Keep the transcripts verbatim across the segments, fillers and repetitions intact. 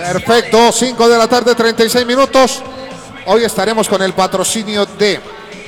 Perfecto, cinco de la tarde, treinta y seis minutos. Hoy estaremos con el patrocinio de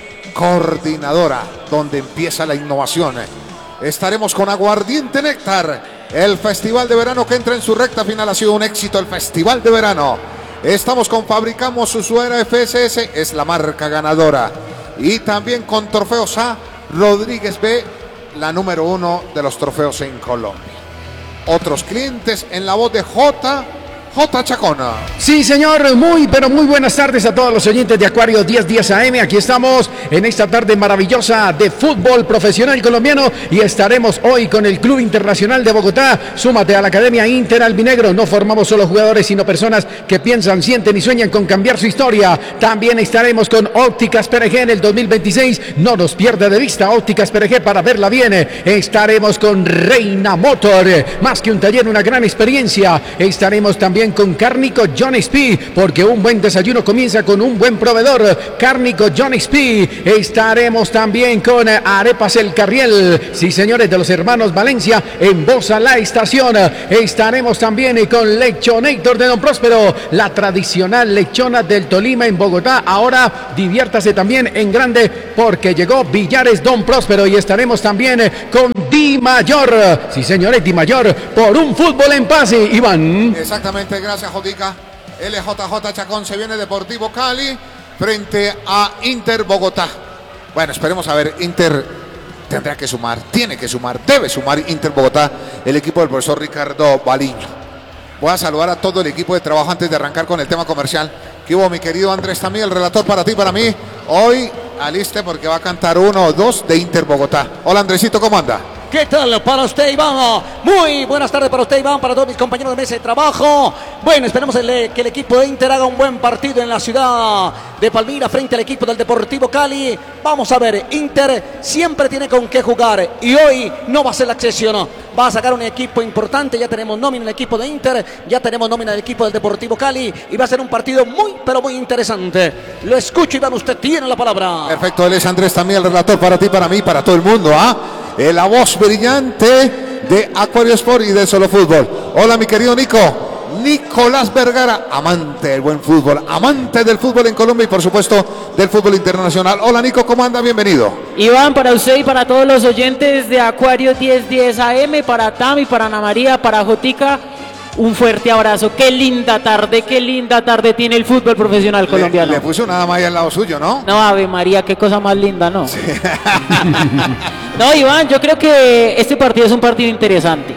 Coordinadora, donde empieza la innovación. Estaremos con Aguardiente Néctar, el festival de verano que entra en su recta final. Ha sido un éxito el festival de verano. Estamos con Fabricamos Usuera F S S, es la marca ganadora. Y también con Trofeos A, Rodríguez B, la número uno de los trofeos en Colombia. Otros clientes en la voz de J. J. Chacona. Sí, señor, muy, pero muy buenas tardes a todos los oyentes de Acuario diez diez A M. Aquí estamos en esta tarde maravillosa de fútbol profesional colombiano y estaremos hoy con el Club Internacional de Bogotá. Súmate a la Academia Inter Albinegro. No formamos solo jugadores, sino personas que piensan, sienten y sueñan con cambiar su historia. También estaremos con Ópticas P R G en el dos mil veintiséis. No nos pierda de vista Ópticas P R G para verla bien. Estaremos con Reina Motor. Más que un taller, una gran experiencia. Estaremos también con Cárnico John X P, porque un buen desayuno comienza con un buen proveedor. Cárnico John X P. Estaremos también con Arepas El Carriel, sí señores, de los hermanos Valencia, en Bosa La Estación. Estaremos también con Lechonator de Don Próspero, la tradicional lechona del Tolima en Bogotá. Ahora diviértase también en grande porque llegó Villares Don Próspero. Y estaremos también con Di Mayor, sí señores, Di Mayor, por un fútbol en paz. Iván. Exactamente, gracias Jotica. L J J Chacón, se viene Deportivo Cali frente a Inter Bogotá. Bueno, esperemos a ver. Inter tendrá que sumar, tiene que sumar, debe sumar Inter Bogotá, el equipo del profesor Ricardo Baliño. Voy a saludar a todo el equipo de trabajo antes de arrancar con el tema comercial. ¿Qué hubo, mi querido Andrés Tamí, el relator para ti, para mí? Hoy aliste porque va a cantar uno o dos de Inter Bogotá. Hola Andresito, ¿cómo anda? ¿Qué tal para usted, Iván? Muy buenas tardes para usted, Iván, para todos mis compañeros de mesa de trabajo. Bueno, esperemos el, que el equipo de Inter haga un buen partido en la ciudad de Palmira frente al equipo del Deportivo Cali. Vamos a ver, Inter siempre tiene con qué jugar y hoy no va a ser la excepción. Va a sacar un equipo importante, ya tenemos nómina en el equipo de Inter, ya tenemos nómina del equipo del Deportivo Cali y va a ser un partido muy, pero muy interesante. Lo escucho, Iván, usted tiene la palabra. Perfecto, él es Andrés también, el relator para ti, para mí, para todo el mundo, ¿ah? ¿eh? La voz brillante de Acuario Sport y de Solo Fútbol. Hola, mi querido Nico. Nicolás Vergara, amante del buen fútbol, amante del fútbol en Colombia y por supuesto del fútbol internacional. Hola Nico, ¿cómo anda? Bienvenido. Iván, para usted y para todos los oyentes de Acuario diez diez A M, para Tami, para Ana María, para Jotica, un fuerte abrazo. Qué linda tarde, qué linda tarde tiene el fútbol profesional colombiano. Le, le puso nada más ahí al lado suyo, ¿no? No, Ave María, qué cosa más linda, ¿no? Sí. No, Iván, yo creo que este partido es un partido interesante.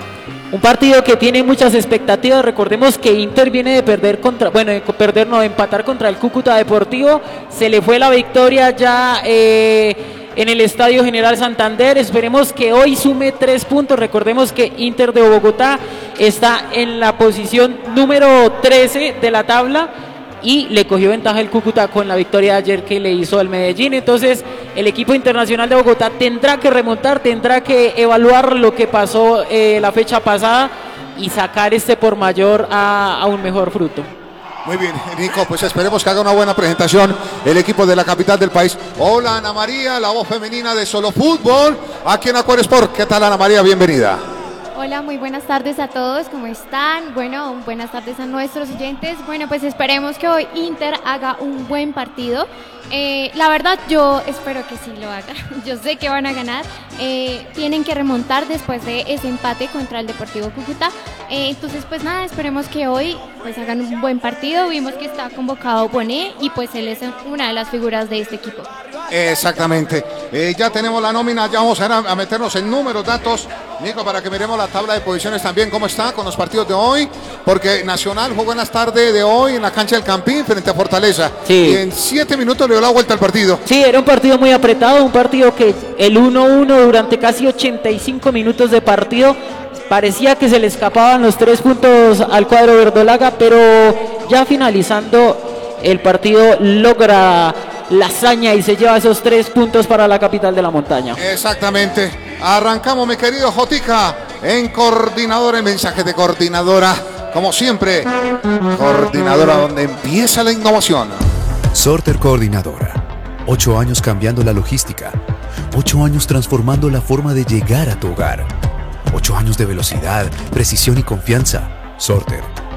Un partido que tiene muchas expectativas. Recordemos que Inter viene de perder contra, bueno, de perder no, de empatar contra el Cúcuta Deportivo. Se le fue la victoria ya eh, en el Estadio General Santander. Esperemos que hoy sume tres puntos. Recordemos que Inter de Bogotá está en la posición número trece de la tabla y le cogió ventaja el Cúcuta con la victoria de ayer que le hizo al Medellín. Entonces el equipo internacional de Bogotá tendrá que remontar, tendrá que evaluar lo que pasó eh, la fecha pasada y sacar este por mayor a, a un mejor fruto. Muy bien, Nico, pues esperemos que haga una buena presentación el equipo de la capital del país. Hola Ana María, la voz femenina de Solo Fútbol, aquí en Acuario Sport. ¿Qué tal, Ana María? Bienvenida. Hola, muy buenas tardes a todos, ¿cómo están? Bueno, buenas tardes a nuestros oyentes. Bueno, pues esperemos que hoy Inter haga un buen partido. Eh, la verdad, yo espero que sí lo haga. Yo sé que van a ganar. Eh, tienen que remontar después de ese empate contra el Deportivo Cúcuta. Eh, entonces, pues nada, esperemos que hoy pues hagan un buen partido. Vimos que está convocado Bonet y pues él es una de las figuras de este equipo. Exactamente. Eh, ya tenemos la nómina, ya vamos a, a meternos en números, datos, Nico, para que miremos la tabla de posiciones también, cómo está con los partidos de hoy, porque Nacional jugó en las tardes de hoy en la cancha del Campín frente a Fortaleza. Sí. Y en siete minutos le dio la vuelta al partido. Sí, era un partido muy apretado, un partido que el uno uno durante casi ochenta y cinco minutos de partido parecía que se le escapaban los tres puntos al cuadro verdolaga, pero ya finalizando el partido logra la hazaña y se lleva esos tres puntos para la capital de la montaña. Exactamente. Arrancamos, mi querido Jotica, en Coordinadora, el mensaje de Coordinadora, como siempre, Coordinadora, donde empieza la innovación. Sorter Coordinadora, ocho años cambiando la logística, ocho años transformando la forma de llegar a tu hogar, ocho años de velocidad, precisión y confianza. Sorter,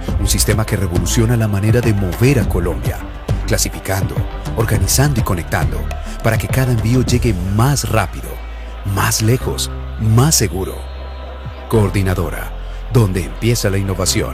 Un sistema que revoluciona la manera de mover a Colombia, clasificando, organizando y conectando, para que cada envío llegue más rápido, más lejos, más seguro. Coordinadora, donde empieza la innovación.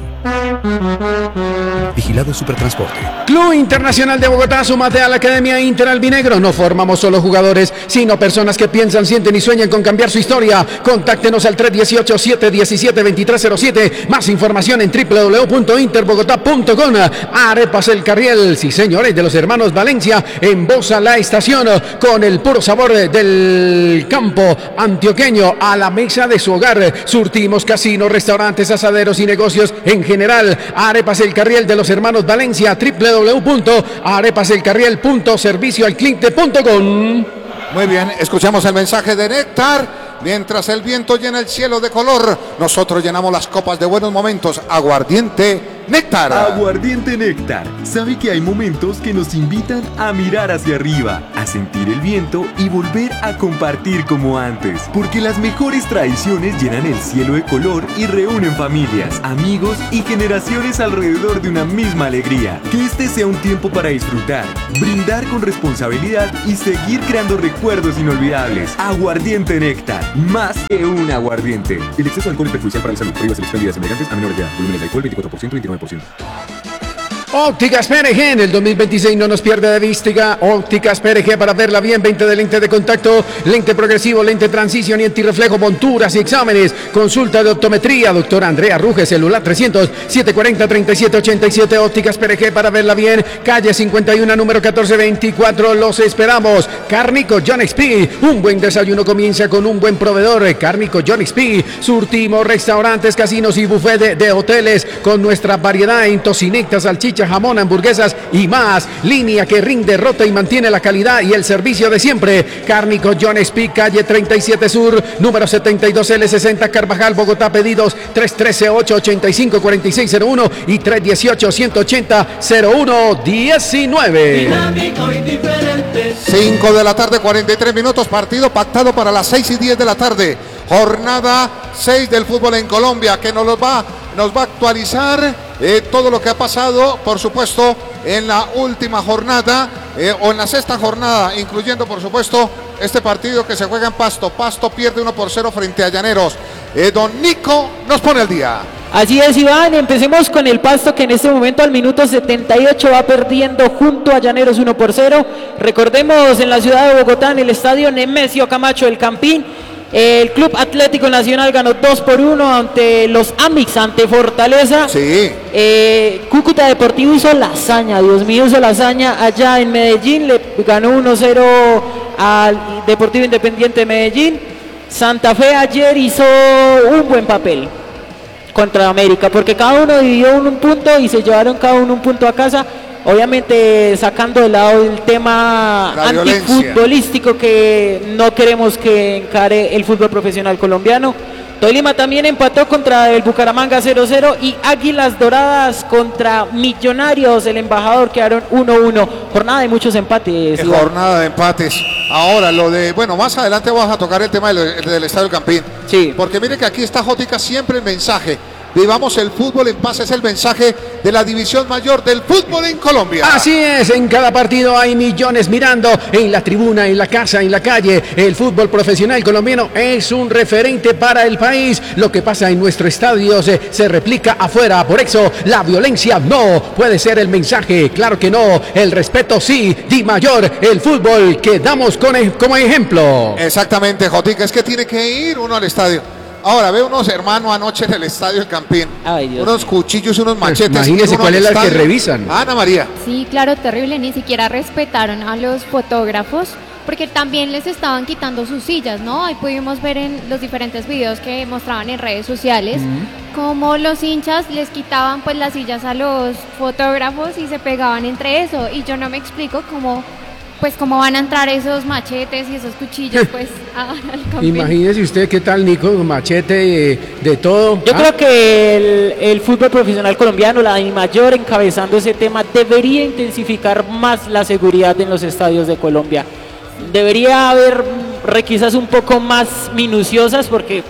Vigilado Supertransporte. Club Internacional de Bogotá, súmate a la Academia Inter Albinegro. No formamos solo jugadores, sino personas que piensan, sienten y sueñan con cambiar su historia. Contáctenos al tres uno ocho, siete uno siete, dos tres cero siete. Más información en doble u doble u doble u punto interbogotá punto com. Arepas El Carriel, sí señores, de los hermanos Valencia, en Bosa la estación, con el puro sabor del campo antioqueño a la mesa de su hogar. Surtimos casinos, restaurantes, asaderos y negocios en general. Arepas El Carriel de los hermanos Valencia, doble u doble u doble u punto arepas el carriel punto servicio al cliente punto com. Muy bien, escuchamos el mensaje de Néctar. Mientras el viento llena el cielo de color, nosotros llenamos las copas de buenos momentos. Aguardiente Néctar. Aguardiente Néctar. Sabe que hay momentos que nos invitan a mirar hacia arriba, a sentir el viento y volver a compartir como antes. Porque las mejores tradiciones llenan el cielo de color y reúnen familias, amigos y generaciones alrededor de una misma alegría. Que este sea un tiempo para disfrutar, brindar con responsabilidad y seguir creando recuerdos inolvidables. Aguardiente Néctar. Más que un aguardiente. El exceso de alcohol es perjudicial para la salud. Prohíbas las bebidas embriagantes a menores de edad. Volúmenes de alcohol veinticuatro por ciento, veintinueve por ciento. Ópticas P R G en el dos mil veintiséis no nos pierde de vista. Ópticas P R G para verla bien, veinte de lente de contacto, lente progresivo, lente transición y antirreflejo, monturas y exámenes. Consulta de optometría, doctora Andrea Ruge, celular trescientos, setecientos cuarenta, treinta y siete ochenta y siete. Ópticas P R G para verla bien, calle cincuenta y uno, número catorce veinticuatro. Los esperamos. Cárnico John X P, un buen desayuno comienza con un buen proveedor. Cárnico John X P, surtimos restaurantes, casinos y buffet de, de hoteles con nuestra variedad en tocinetas, salchichas, jamón, hamburguesas y más. Línea que rinde, rota y mantiene la calidad y el servicio de siempre. Cárnico John X P, calle treinta y siete Sur, número setenta y dos L sesenta, Carvajal, Bogotá. Pedidos tres uno tres, ocho ocho cinco, cuatro seis cero uno y tres uno ocho, ciento ochenta, cero uno diecinueve. cinco de la tarde, cuarenta y tres minutos. Partido pactado para las seis y diez de la tarde. Jornada seis del fútbol en Colombia, que nos, los va, nos va a actualizar eh, todo lo que ha pasado, por supuesto, en la última jornada eh, o en la sexta jornada, incluyendo, por supuesto, este partido que se juega en Pasto. Pasto pierde uno por cero frente a Llaneros. Eh, don Nico nos pone el día. Así es, Iván, empecemos con el Pasto, que en este momento al minuto setenta y ocho va perdiendo junto a Llaneros uno por cero. Recordemos, en la ciudad de Bogotá, en el estadio Nemesio Camacho del Campín, el Club Atlético Nacional ganó dos por uno ante los Amix, ante Fortaleza. Sí. Eh, Cúcuta Deportivo hizo la hazaña, Dios mío, hizo la hazaña allá en Medellín, le ganó uno cero al Deportivo Independiente de Medellín. Santa Fe ayer hizo un buen papel contra América, porque cada uno dividió un, un punto y se llevaron cada uno un punto a casa. Obviamente sacando de lado el tema antifutbolístico que no queremos que encare el fútbol profesional colombiano. Tolima también empató contra el Bucaramanga cero cero y Águilas Doradas contra Millonarios, el Embajador, quedaron uno uno. Jornada de muchos empates. Eh, jornada de empates. Ahora lo de, bueno, más adelante vamos a tocar el tema del, del Estadio del Campín. Sí. Porque mire que aquí está Jótica siempre el mensaje. Vivamos el fútbol en paz, es el mensaje de la división mayor del fútbol en Colombia. Así es, en cada partido hay millones mirando, en la tribuna, en la casa, en la calle. El fútbol profesional colombiano es un referente para el país. Lo que pasa en nuestro estadio se, se replica afuera. Por eso, la violencia no puede ser el mensaje. Claro que no, el respeto sí. Di Mayor, el fútbol que damos con, como ejemplo. Exactamente, Jotica, es que tiene que ir uno al estadio. Ahora, ve unos hermanos anoche en el Estadio del Campín. Ay, Dios unos mío. cuchillos, unos machetes. Pues imagínese cuál es la que revisan. Ana María. Sí, claro, terrible. Ni siquiera respetaron a los fotógrafos, porque también les estaban quitando sus sillas, ¿no? Ahí pudimos ver en los diferentes videos que mostraban en redes sociales, uh-huh, cómo los hinchas les quitaban pues las sillas a los fotógrafos y se pegaban entre eso. Y yo no me explico cómo... pues cómo van a entrar esos machetes y esos cuchillos pues a, al Campín. Imagínese usted qué tal, Nico, machete de, de todo. Yo ¿Ah? creo que el, el fútbol profesional colombiano, la DIMAYOR encabezando ese tema, debería intensificar más la seguridad en los estadios de Colombia. Debería haber requisas un poco más minuciosas, porque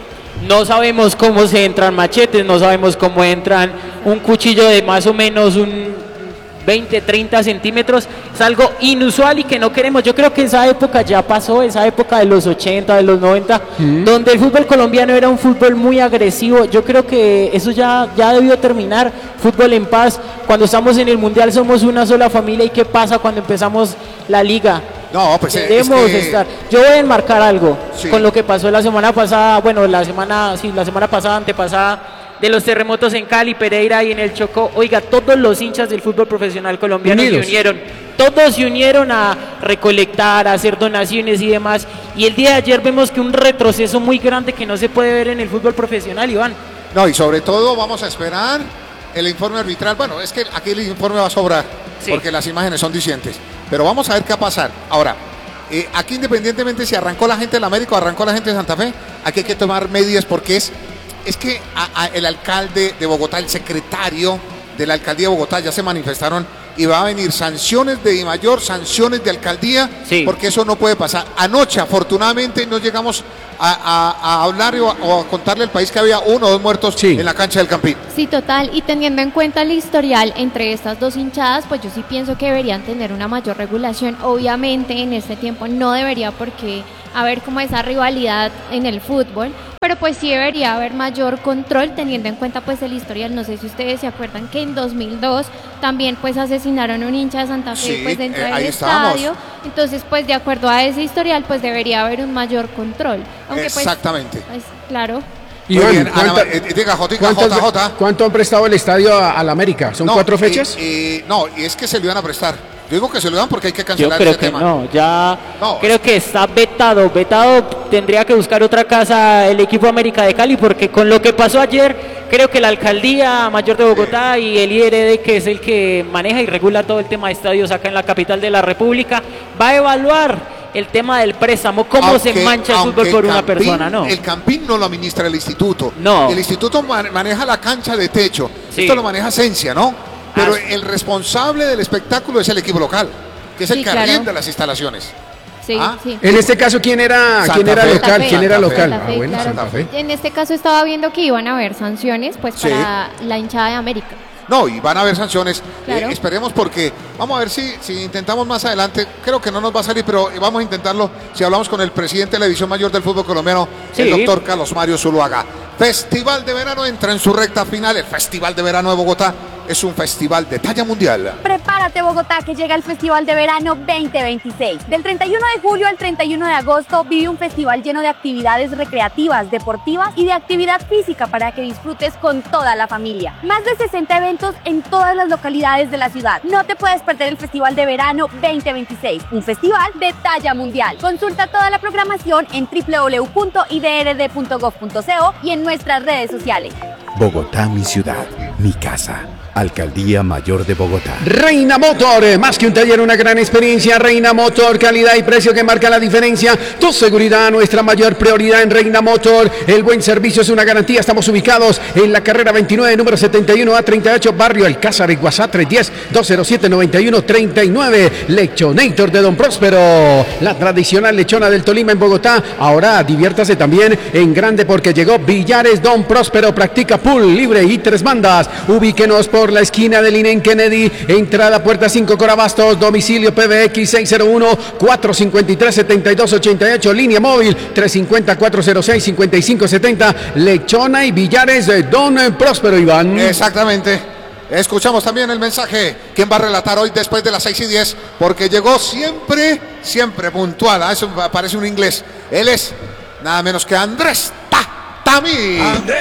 No sabemos cómo se entran machetes, no sabemos cómo entran un cuchillo de más o menos un veinte, treinta centímetros. Es algo inusual y que no queremos. Yo creo que esa época ya pasó, esa época de los ochenta, de los noventa, mm. donde el fútbol colombiano era un fútbol muy agresivo. Yo creo que eso ya, ya debió terminar. Fútbol en paz. Cuando estamos en el Mundial somos una sola familia. ¿Y qué pasa cuando empezamos la liga? No, pues debemos es que... estar. Yo voy a enmarcar algo sí. con lo que pasó la semana pasada, bueno, la semana, sí, la semana pasada, antepasada, de los terremotos en Cali, Pereira y en el Chocó. Oiga, todos los hinchas del fútbol profesional colombiano Unidos. se unieron, todos se unieron a recolectar, a hacer donaciones y demás. Y el día de ayer vemos que un retroceso muy grande que no se puede ver en el fútbol profesional, Iván. No, y sobre todo vamos a esperar el informe arbitral. Bueno, es que aquí el informe va a sobrar, sí. porque las imágenes son dicientes. Pero vamos a ver qué va a pasar. Ahora, eh, aquí independientemente si arrancó la gente del América o arrancó la gente de Santa Fe, aquí hay que tomar medidas porque es... Es que a, a el alcalde de Bogotá, el secretario de la alcaldía de Bogotá ya se manifestaron y va a venir sanciones de DIMAYOR, sanciones de alcaldía, sí. porque eso no puede pasar. Anoche, afortunadamente, no llegamos a, a, a hablar o a, o a contarle al país que había uno o dos muertos sí. en la cancha del Campín. Sí, total, y teniendo en cuenta el historial entre estas dos hinchadas, pues yo sí pienso que deberían tener una mayor regulación. Obviamente, en este tiempo no debería porque haber como esa rivalidad en el fútbol, pero pues sí debería haber mayor control teniendo en cuenta pues el historial. No sé si ustedes se acuerdan que en dos mil dos también pues asesinaron a un hincha de Santa Fe sí, pues dentro eh, del estadio, entonces pues de acuerdo a ese historial pues debería haber un mayor control. Aunque, exactamente. Pues, pues, claro. Y Muy bien, ¿cuánto, Ana, eh, diga, Jotica, J J. ¿Cuánto han prestado el estadio a la América? ¿Son no, cuatro fechas? Eh, eh, no, y es que se lo iban a prestar. Yo digo que se lo dan porque hay que cancelar Yo creo ese que tema. No, ya no, creo que está vetado. Vetado tendría que buscar otra casa el equipo América de Cali porque con lo que pasó ayer, creo que la alcaldía mayor de Bogotá y el I R D, que es el que maneja y regula todo el tema de estadios acá en la capital de la República, va a evaluar el tema del préstamo, cómo aunque, se mancha el fútbol por el una Campín, persona, ¿no? El Campín no lo administra el instituto. No. El instituto man, maneja la cancha de techo. Sí. Esto lo maneja Cencia, ¿no? Pero ah, el responsable del espectáculo es el equipo local, que es el sí, que claro. arrienda las instalaciones. Sí, ¿Ah? sí. En este caso, ¿quién era, ¿quién era Fe. local? ¿Quién era local? Santa Fe, ah, bueno, claro. Santa Fe. En este caso estaba viendo que iban a haber sanciones pues sí. para la hinchada de América. No, y van a haber sanciones. Claro. Eh, esperemos porque vamos a ver si, si intentamos más adelante. Creo que no nos va a salir, pero vamos a intentarlo si hablamos con el presidente de la División Mayor del Fútbol Colombiano, sí. el doctor Carlos Mario Zuluaga. Festival de Verano entra en su recta final. El Festival de Verano de Bogotá es un festival de talla mundial. Prepárate, Bogotá, que llega el Festival de Verano veinte veintiséis. Del treinta y uno de julio al treinta y uno de agosto vive un festival lleno de actividades recreativas, deportivas y de actividad física para que disfrutes con toda la familia. Más de sesenta eventos en todas las localidades de la ciudad. No te puedes perder el Festival de Verano veinte veintiséis, un festival de talla mundial. Consulta toda la programación en doble u doble u doble u punto i d r d punto gov punto co y en nuestras redes sociales. Bogotá, mi ciudad, mi casa. Alcaldía Mayor de Bogotá. Reina Motor, más que un taller, una gran experiencia. Reina Motor, calidad y precio que marca la diferencia. Tu seguridad, nuestra mayor prioridad en Reina Motor. El buen servicio es una garantía. Estamos ubicados en la carrera veintinueve, número setenta y uno a treinta y ocho, barrio Alcázar, en WhatsApp tres uno cero, dos cero siete, nueve uno tres nueve. Lechonator de Don Próspero, la tradicional lechona del Tolima en Bogotá. Ahora diviértase también en grande porque llegó Billares Don Próspero. Practica pool libre y tres bandas. Ubíquenos por la esquina del I N E en Kennedy, entrada puerta cinco Corabastos, domicilio P B X seis cero uno, cuatro cinco tres, siete dos ocho ocho, línea móvil tres cinco cero, cuatro cero seis, cinco cinco siete cero, Lechona y Billares de Don Próspero, Iván. Exactamente. Escuchamos también el mensaje. ¿Quién va a relatar hoy después de las seis y diez? Porque llegó siempre, siempre puntual. Eso parece un inglés. Él es nada menos que Andrés Ta Tamí. Andrés